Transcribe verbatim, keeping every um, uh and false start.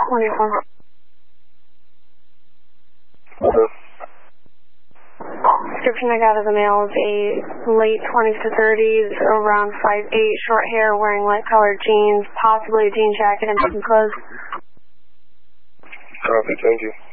twenty-four. Okay. Description I got of the male is a late twenties to thirties, around five eight, short hair, wearing light colored jeans, possibly a jean jacket and some clothes. Copy, thank you.